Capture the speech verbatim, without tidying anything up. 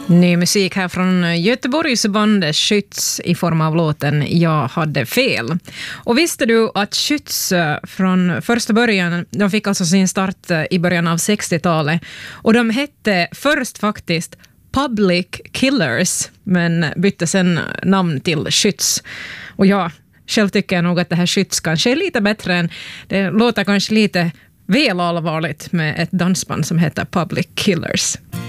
Ny musik här från Göteborgs band Skytts i form av låten Jag hade fel. Och visste du att Skytts från första början, de fick alltså sin start i början av sextiotalet och de hette först faktiskt Public Killers men bytte sen namn till Skytts. Och ja, själv tycker jag nog att det här Skytts kanske är lite bättre än, det låter kanske lite väl allvarligt med ett dansband som heter Public Killers.